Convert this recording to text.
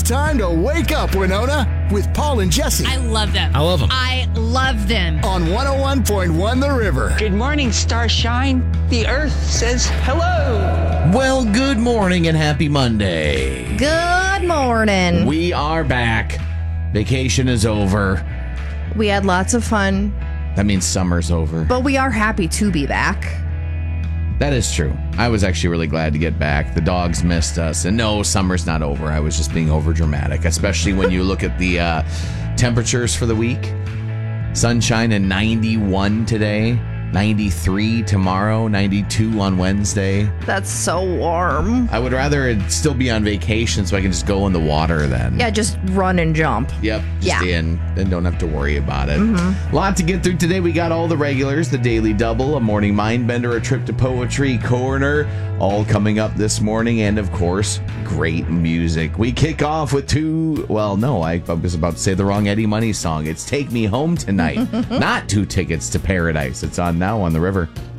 time to wake up, Winona, with Paul and Jesse. I love them. I love them. I love them. On 101.1 The River. Good morning, Starshine. The Earth says hello. Well, good morning and happy Monday. Good morning. We are back. Vacation is over. We had lots of fun, That means summer's over. but we are happy to be back. That is true. I was actually really glad to get back. The dogs missed us. And no, summer's not over. I was just being over dramatic, especially when you look at the temperatures for the week. Sunshine and 91 today, 93 tomorrow, 92 on Wednesday. That's so warm. I would rather it still be on vacation so I can just go in the water then. Yeah, just run and jump. Yep, just Yeah. in, then don't have to worry about it. Lot to get through today. We got all the regulars, the Daily Double, a morning mind bender, a trip to Poetry Corner, all coming up this morning, and of course, great music. We kick off with I was about to say the wrong Eddie Money song. It's Take Me Home Tonight, not 2 Tickets to Paradise. It's on now on the River.